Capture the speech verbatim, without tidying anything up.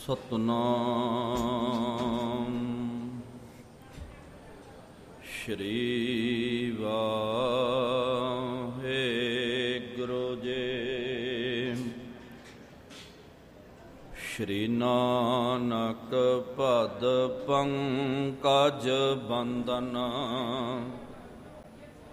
Satnam Shri Waheguru ji. Shri Nanak ਭਦ Pankaj ਬੰਦਨ